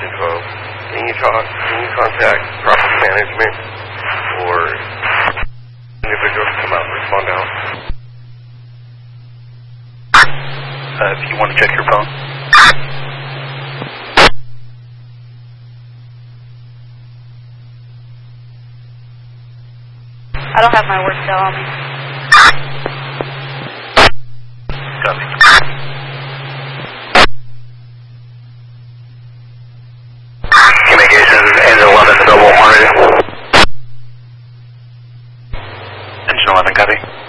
Engine 12. Can you contact property management or individuals to come out and respond out? If you want to check your phone. I don't have my work cell on me. Copy. Communication, Engine 11 to Double Hornet. Engine 11, copy.